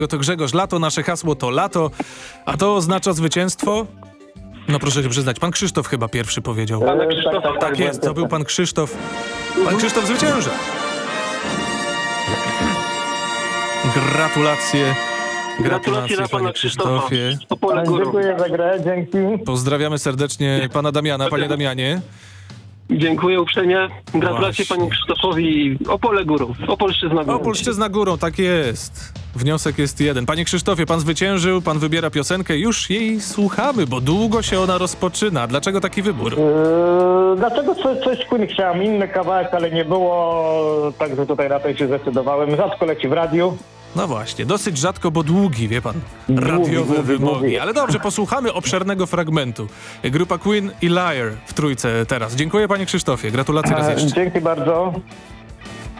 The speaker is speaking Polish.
To Grzegorz Lato, nasze hasło to lato, a to oznacza zwycięstwo? No proszę się przyznać, pan Krzysztof chyba pierwszy powiedział. Pana Krzysztofa, Tak jest, to był pan Krzysztof. Pan Krzysztof zwycięża. Gratulacje. Gratulacje dla pana panie Krzysztofa. Krzysztofie. Opole górą. Dziękuję za grę, dzięki. Pozdrawiamy serdecznie pana Damiana. Panie Damianie. Dziękuję uprzejmie. Gratulacje Właśnie. panu Krzysztofowi. Opole górą. Opolszczyzna górą. Opolszczyzna górą, tak jest. Wniosek jest jeden. Panie Krzysztofie, pan zwyciężył, pan wybiera piosenkę, już jej słuchamy, bo długo się ona rozpoczyna. Dlaczego taki wybór? Dlaczego coś Queen chciałem, inny kawałek, ale nie było, także tutaj na to się zdecydowałem. Rzadko leci w radiu. No właśnie, dosyć rzadko, bo długi, wie pan. Radiowe wymogi. długi. Ale dobrze, posłuchamy obszernego fragmentu. Grupa Queen i Liar w trójce teraz. Dziękuję panie Krzysztofie, gratulacje raz jeszcze. Dzięki bardzo.